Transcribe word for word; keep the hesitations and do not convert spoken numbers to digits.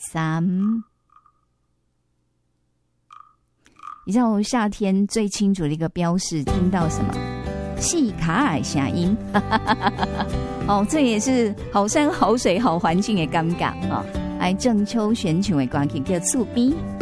三。你知道夏天最清楚的一个标示，听到什么？细卡尔声音，哦，这也是好山好水好环境的感觉哦。来郑秋选唱的歌曲叫《厝边》。